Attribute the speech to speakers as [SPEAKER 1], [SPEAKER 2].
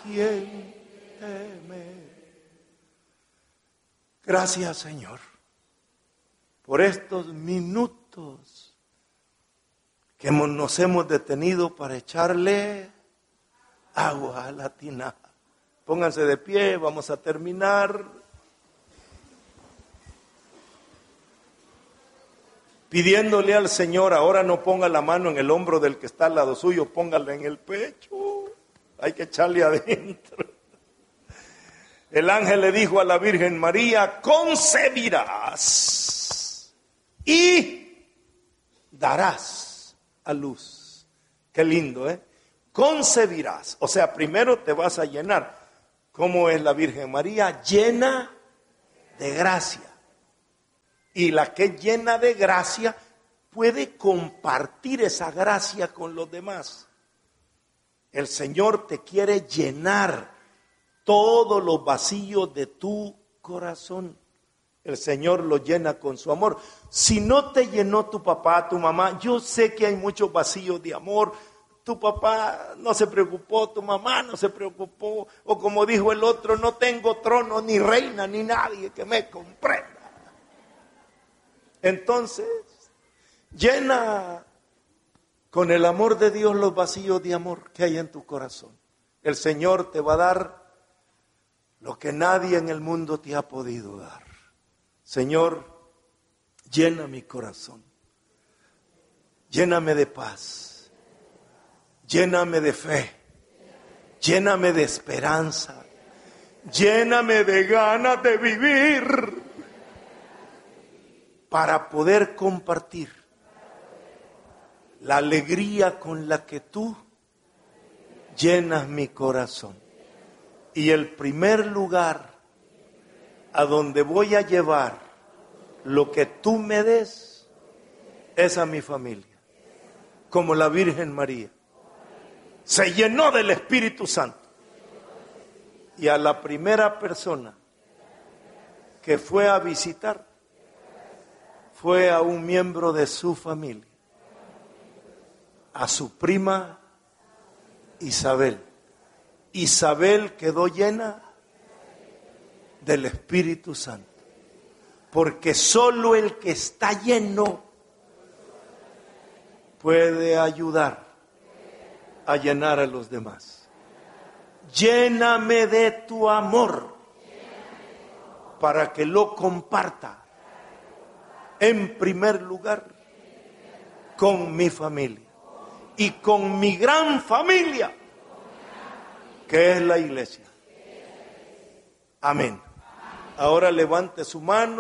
[SPEAKER 1] quien teme. Gracias, Señor, por estos minutos que nos hemos detenido para echarle agua a la tinaja. Pónganse de pie, vamos a terminar. Pidiéndole al Señor, ahora no ponga la mano en el hombro del que está al lado suyo, póngala en el pecho. Hay que echarle adentro. El ángel le dijo a la Virgen María, concebirás y darás a luz. Qué lindo, ¿eh? Concebirás. O sea, primero te vas a llenar. ¿Cómo es la Virgen María? Llena de gracia. Y la que es llena de gracia puede compartir esa gracia con los demás. El Señor te quiere llenar todos los vacíos de tu corazón. El Señor lo llena con su amor. Si no te llenó tu papá, tu mamá, yo sé que hay muchos vacíos de amor. Tu papá no se preocupó, tu mamá no se preocupó. O como dijo el otro, no tengo trono, ni reina, ni nadie que me comprenda. Entonces, llena con el amor de Dios los vacíos de amor que hay en tu corazón. El Señor te va a dar lo que nadie en el mundo te ha podido dar. Señor, llena mi corazón. Lléname de paz. Lléname de fe. Lléname de esperanza. Lléname de ganas de vivir para poder compartir la alegría con la que tú llenas mi corazón. Y el primer lugar a donde voy a llevar lo que tú me des es a mi familia. Como la Virgen María se llenó del Espíritu Santo. Y a la primera persona que fue a visitar fue a un miembro de su familia, a su prima Isabel. Isabel quedó llena del Espíritu Santo, porque solo el que está lleno puede ayudar a llenar a los demás. Lléname de tu amor para que lo comparta en primer lugar con mi familia y con mi gran familia, que es la iglesia. Amén. Ahora levante su mano.